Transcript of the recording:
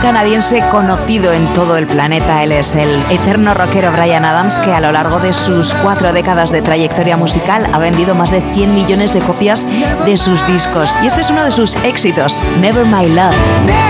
canadiense conocido en todo el planeta. Él es el eterno rockero Bryan Adams, que a lo largo de sus 4 décadas de trayectoria musical ha vendido más de 100 millones de copias de sus discos. Y este es uno de sus éxitos, Never My Love.